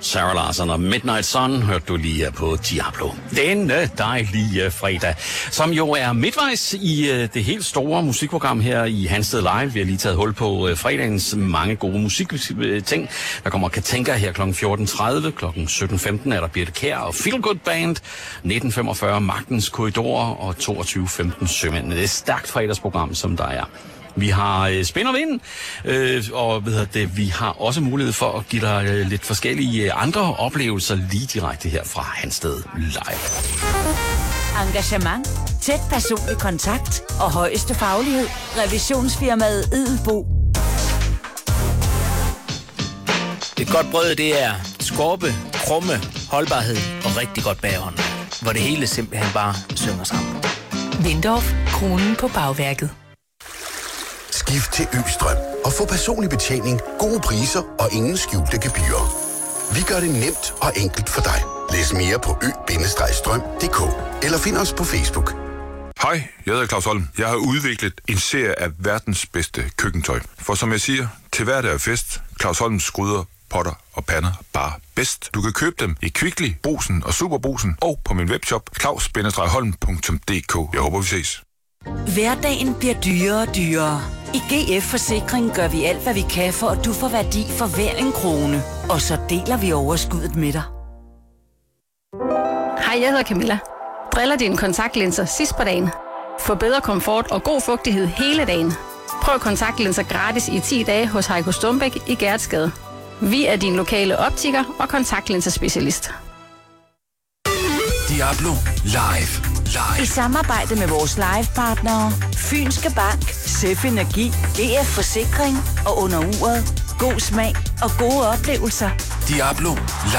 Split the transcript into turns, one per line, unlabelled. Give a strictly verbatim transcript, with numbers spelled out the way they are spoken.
Sarah Larsson og Midnight Sun hørte du lige på Diablo. Denne dejlige fredag, som jo er midtvejs i det helt store musikprogram her i Hansted Live. Vi har lige taget hul på fredagens mange gode musikting. Der kommer Katinka her klokken fjorten tredive, klokken sytten femten er der Birte Kjær og Feel Good Band, nitten femogfyrre Magtens Korridorer og toogtyve femten Sømændene. Det er et stærkt fredagsprogram, som der er. Vi har øh, spænd og vind, øh, og ved det, vi har også mulighed for at give dig øh, lidt forskellige andre oplevelser lige direkte her fra Hansted Live.
Engagement, tæt personlig kontakt og højeste faglighed. Revisionsfirmaet Edelbo.
Et godt brød, det er skorpe, krumme, holdbarhed og rigtig godt bagånd, hvor det hele simpelthen bare synger sammen.
Lindorf, kronen på bagværket.
Skift til Østrøm og få personlig betjening, gode priser og ingen skjulte gebyrer. Vi gør det nemt og enkelt for dig. Læs mere på ø bindestreg strøm punktum d k eller find os på Facebook.
Hej, jeg hedder Claus Holm. Jeg har udviklet en serie af verdens bedste køkkentøj. For som jeg siger, til hverdag er fest. Claus Holms gryder, potter og pander bare bedst. Du kan købe dem i Kvickly, Brugsen og Superbrugsen og på min webshop claus bindestreg holm punktum d k. Jeg håber, vi ses.
Hverdagen bliver dyrere og dyrere. I G F Forsikring gør vi alt, hvad vi kan, for at du får værdi for hver en krone. Og så deler vi overskuddet med dig.
Hej, jeg hedder Camilla. Driller dine kontaktlinser sidst på dagen. Få bedre komfort og god fugtighed hele dagen. Prøv kontaktlinser gratis i ti dage hos Heiko Stumbæk i Gertsgade. Vi er din lokale optiker og kontaktlinserspecialist.
Diablo Live. Live.
I samarbejde med vores livepartnere, Fynske Bank, Sef Energi, G F Forsikring og Under Uret. God smag og gode oplevelser.
Diablo Live.